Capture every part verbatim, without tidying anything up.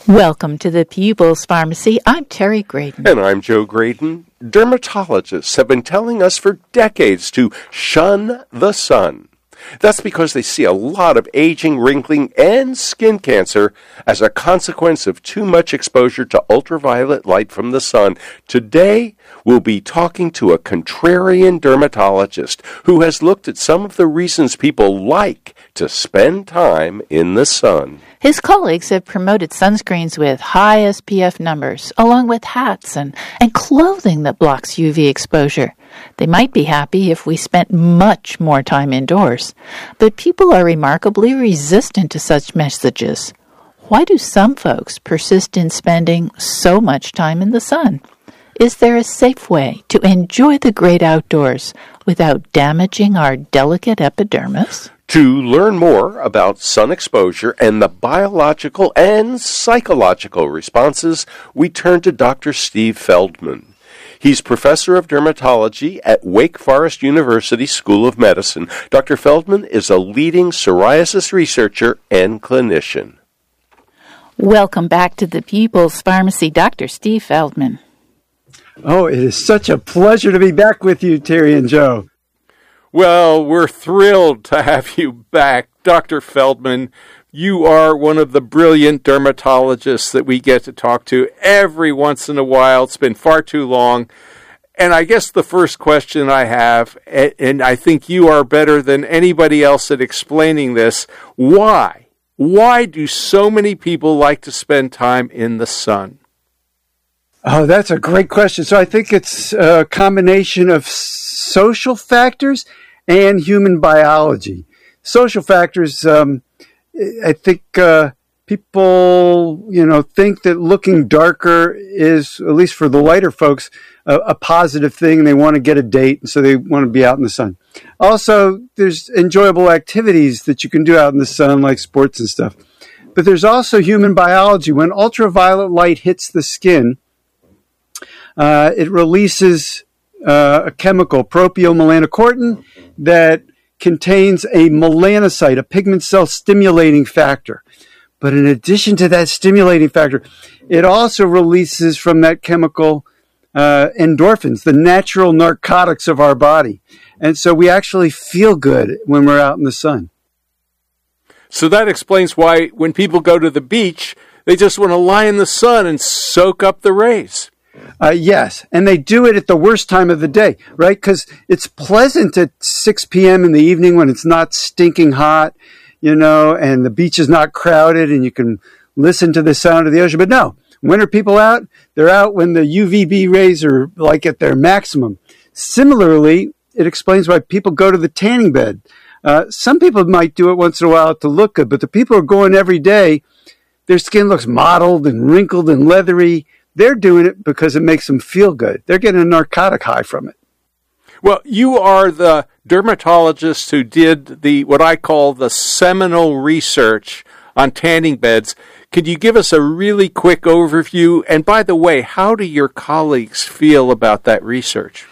Welcome to the People's Pharmacy. I'm Terry Graydon. And I'm Joe Graydon. Dermatologists have been telling us for decades to shun the sun. That's because they see a lot of aging, wrinkling, and skin cancer as a consequence of too much exposure to ultraviolet light from the sun. Today, we'll be talking to a contrarian dermatologist who has looked at some of the reasons people like to spend time in the sun. His colleagues have promoted sunscreens with high S P F numbers, along with hats and, and clothing that blocks U V exposure. They might be happy if we spent much more time indoors, but people are remarkably resistant to such messages. Why do some folks persist in spending so much time in the sun? Is there a safe way to enjoy the great outdoors without damaging our delicate epidermis? To learn more about sun exposure and the biological and psychological responses, we turn to Doctor Steve Feldman. He's professor of dermatology at Wake Forest University School of Medicine. Doctor Feldman is a leading psoriasis researcher and clinician. Welcome back to the People's Pharmacy, Doctor Steve Feldman. Oh, it is such a pleasure to be back with you, Terry and Joe. Well, we're thrilled to have you back, Doctor Feldman. You are one of the brilliant dermatologists that we get to talk to every once in a while. It's been far too long. And I guess the first question I have, and I think you are better than anybody else at explaining this, why? Why do so many people like to spend time in the sun? Oh, that's a great question. So I think it's a combination of social factors and human biology. Social factors, um, I think uh, people, you know, think that looking darker is, at least for the lighter folks, a, a positive thing. They want to get a date, and so they want to be out in the sun. Also, there's enjoyable activities that you can do out in the sun, like sports and stuff. But there's also human biology. When ultraviolet light hits the skin, uh, it releases uh, a chemical, propionmelanocortin, that contains a melanocyte, a pigment cell stimulating factor. But in addition to that stimulating factor, it also releases from that chemical uh, endorphins, the natural narcotics of our body. And so we actually feel good when we're out in the sun. So that explains why when people go to the beach, they just want to lie in the sun and soak up the rays. Uh, yes, and they do it at the worst time of the day, right? Because it's pleasant at six p.m. in the evening when it's not stinking hot, you know, and the beach is not crowded and you can listen to the sound of the ocean. But no, when are people out? They're out when the U V B rays are like at their maximum. Similarly, it explains why people go to the tanning bed. Uh, some people might do it once in a while to look good, but the people who are going every day, their skin looks mottled and wrinkled and leathery. They're doing it because it makes them feel good. They're getting a narcotic high from it. Well, you are the dermatologist who did the what I call the seminal research on tanning beds. Could you give us a really quick overview? And by the way, how do your colleagues feel about that research?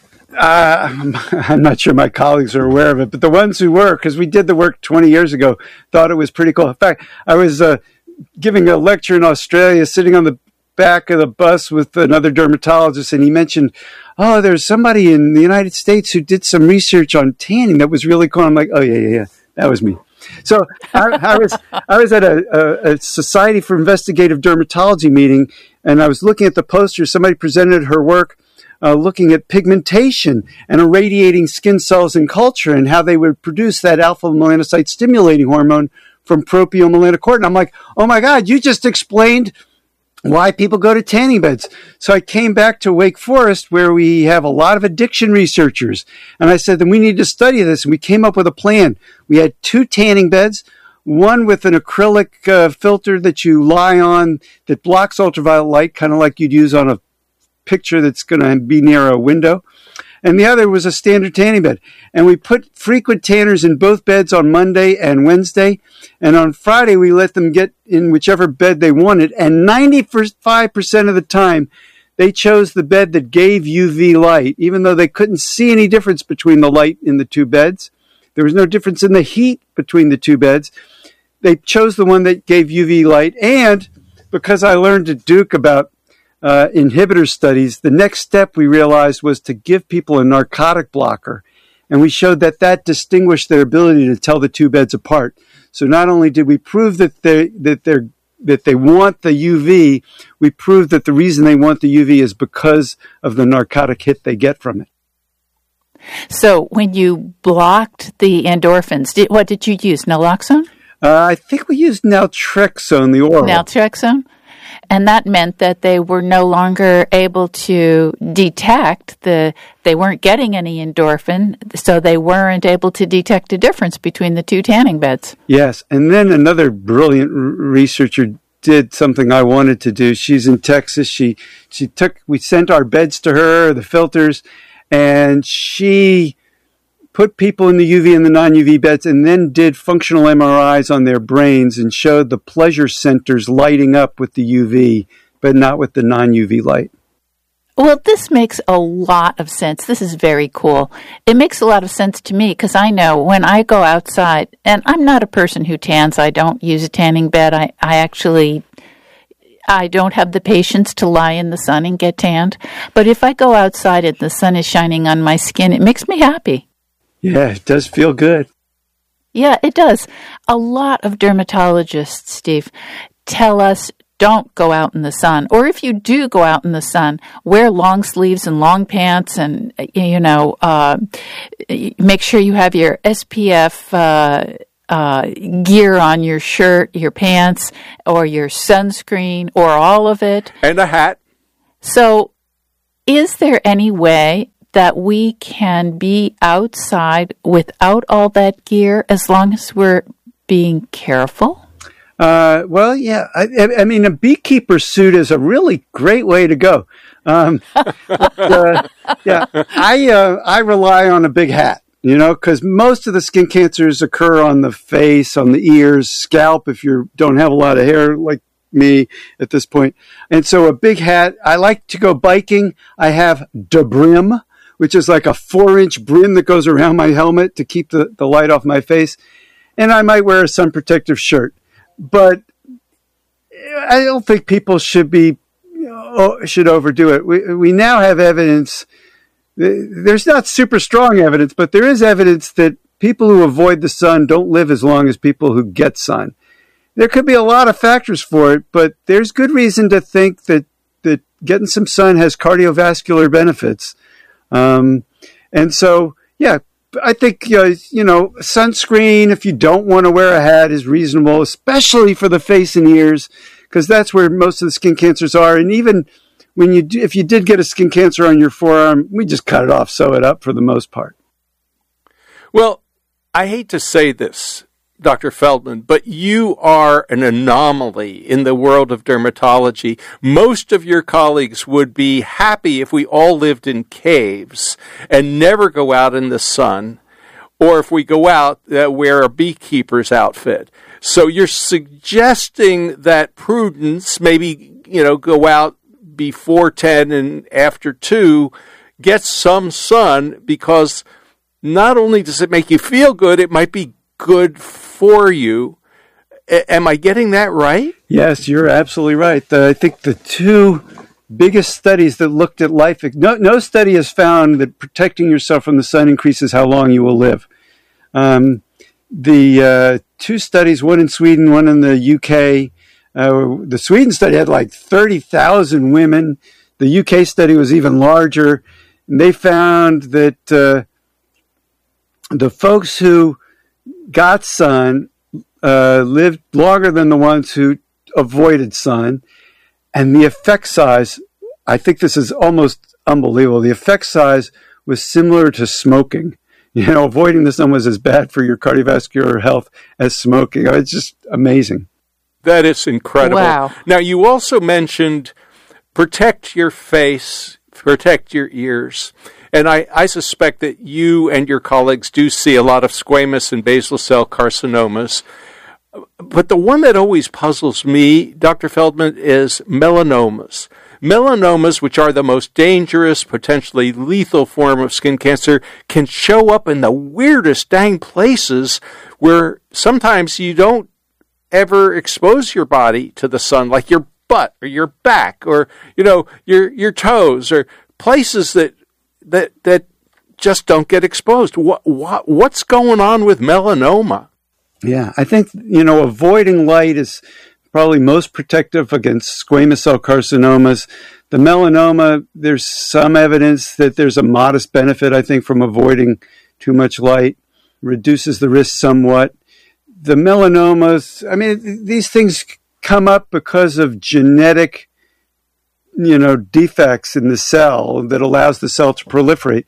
Uh, I'm not sure my colleagues are aware of it, but the ones who were, because we did the work twenty years ago, thought it was pretty cool. In fact, I was uh, giving a lecture in Australia, sitting on the back of the bus with another dermatologist, and he mentioned, oh, there's somebody in the United States who did some research on tanning that was really cool. I'm like, oh, yeah, yeah, yeah, that was me. So I, I was I was at a, a, a Society for Investigative Dermatology meeting, and I was looking at the poster. Somebody presented her work uh, looking at pigmentation and irradiating skin cells in culture and how they would produce that alpha melanocyte stimulating hormone from propionmelanocortin. I'm like, oh, my God, you just explained why people go to tanning beds. So I came back to Wake Forest, where we have a lot of addiction researchers. And I said, then we need to study this. And we came up with a plan. We had two tanning beds, one with an acrylic uh, filter that you lie on that blocks ultraviolet light, kind of like you'd use on a picture that's going to be near a window. And the other was a standard tanning bed. And we put frequent tanners in both beds on Monday and Wednesday. And on Friday, we let them get in whichever bed they wanted. And ninety-five percent of the time, they chose the bed that gave U V light, even though they couldn't see any difference between the light in the two beds. There was no difference in the heat between the two beds. They chose the one that gave U V light. And because I learned at Duke about uh, inhibitor studies, the next step we realized was to give people a narcotic blocker. And we showed that that distinguished their ability to tell the two beds apart. So not only did we prove that they that they're that they want the U V, we proved that the reason they want the U V is because of the narcotic hit they get from it. So when you blocked the endorphins, did, what did you use, naloxone? Uh, I think we used naltrexone, the oral. Naltrexone? And that meant that they were no longer able to detect the, they weren't getting any endorphin, so they weren't able to detect a difference between the two tanning beds. Yes, and then another brilliant r- researcher did something I wanted to do. She's in Texas. She she took, we sent our beds to her, the filters, and she put people in the U V and the non-U V beds and then did functional M R Is on their brains and showed the pleasure centers lighting up with the U V, but not with the non-U V light. Well, this makes a lot of sense. This is very cool. It makes a lot of sense to me because I know when I go outside, and I'm not a person who tans. I don't use a tanning bed. I, I actually, I don't have the patience to lie in the sun and get tanned. But if I go outside and the sun is shining on my skin, it makes me happy. Yeah, it does feel good. Yeah, it does. A lot of dermatologists, Steve, tell us don't go out in the sun. Or if you do go out in the sun, wear long sleeves and long pants and, you know, uh, make sure you have your S P F uh, uh, gear on your shirt, your pants, or your sunscreen, or all of it. And a hat. So is there any way that we can be outside without all that gear as long as we're being careful? Uh, well, yeah. I, I mean, a beekeeper suit is a really great way to go. Um, but, uh, yeah, I uh, I rely on a big hat, you know, because most of the skin cancers occur on the face, on the ears, scalp. If you don't have a lot of hair like me at this point, and so a big hat. I like to go biking. I have de brim, which is like a four-inch brim that goes around my helmet to keep the, the light off my face, and I might wear a sun protective shirt. But I don't think people should be should overdo it. We we now have evidence. There's not super strong evidence, but there is evidence that people who avoid the sun don't live as long as people who get sun. There could be a lot of factors for it, but there's good reason to think that, that getting some sun has cardiovascular benefits. Um, and so, yeah. I think, uh, you know, sunscreen, if you don't want to wear a hat, is reasonable, especially for the face and ears, because that's where most of the skin cancers are. And even when you do, if you did get a skin cancer on your forearm, we just cut it off, sew it up for the most part. Well, I hate to say this, Doctor Feldman, but you are an anomaly in the world of dermatology. Most of your colleagues would be happy if we all lived in caves and never go out in the sun, or if we go out, uh, wear a beekeeper's outfit. So you're suggesting that prudence, maybe, you know, go out before ten and after two, get some sun, because not only does it make you feel good, it might be good for you. A- am I getting that right? Yes, you're absolutely right. The, I think the two biggest studies that looked at life, no, no study has found that protecting yourself from the sun increases how long you will live. Um, the uh, two studies, one in Sweden, one in the U K, uh, the Sweden study had like thirty thousand women. The U K study was even larger. And they found that uh, the folks who got sun uh, lived longer than the ones who avoided sun. And the effect size, I think this is almost unbelievable. The effect size was similar to smoking. You know, avoiding the sun was as bad for your cardiovascular health as smoking. It's just amazing. That is incredible. Wow. Now, you also mentioned protect your face, protect your ears. And I, I suspect that you and your colleagues do see a lot of squamous and basal cell carcinomas. But the one that always puzzles me, Doctor Feldman, is melanomas. Melanomas, which are the most dangerous, potentially lethal form of skin cancer, can show up in the weirdest dang places where sometimes you don't ever expose your body to the sun, like your butt or your back or, you know, your your toes or places that that that just don't get exposed. What, what what's going on with melanoma? Yeah, I think, you know, avoiding light is probably most protective against squamous cell carcinomas. The melanoma, there's some evidence that there's a modest benefit, I think, from avoiding too much light, reduces the risk somewhat. The melanomas, I mean, these things come up because of genetic, you know, defects in the cell that allows the cell to proliferate.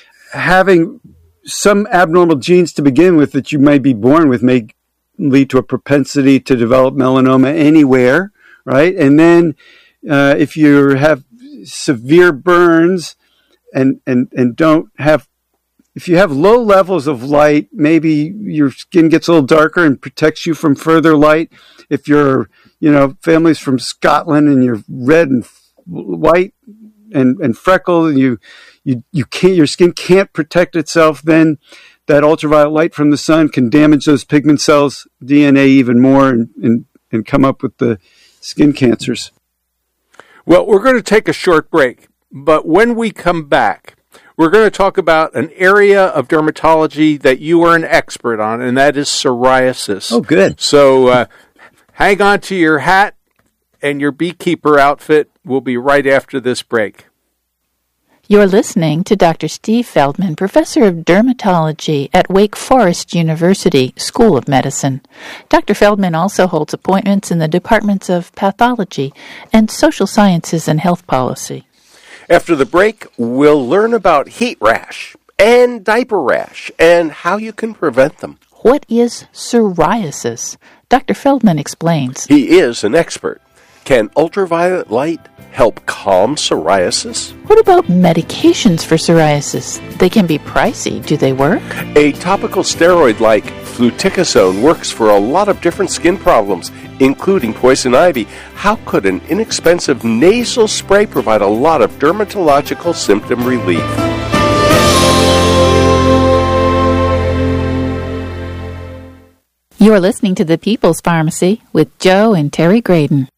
Having some abnormal genes to begin with that you may be born with may lead to a propensity to develop melanoma anywhere, right? And then uh, if you have severe burns and, and, and don't have, if you have low levels of light, maybe your skin gets a little darker and protects you from further light. If you're, you know, families from Scotland and you're red and white and, and freckled and you, you, you can't, your skin can't protect itself, then that ultraviolet light from the sun can damage those pigment cells, D N A even more, and, and, and come up with the skin cancers. Well, we're going to take a short break, but when we come back, we're going to talk about an area of dermatology that you are an expert on, and that is psoriasis. Oh, good. So uh, hang on to your hat and your beekeeper outfit. We'll be right after this break. You're listening to Doctor Steve Feldman, Professor of Dermatology at Wake Forest University School of Medicine. Doctor Feldman also holds appointments in the departments of Pathology and Social Sciences and Health Policy. After the break, we'll learn about heat rash and diaper rash and how you can prevent them. What is psoriasis? Doctor Feldman explains. He is an expert. Can ultraviolet light help calm psoriasis? What about medications for psoriasis? They can be pricey. Do they work? A topical steroid like fluticasone works for a lot of different skin problems, including poison ivy. How could an inexpensive nasal spray provide a lot of dermatological symptom relief? You're listening to The People's Pharmacy with Joe and Terry Graydon.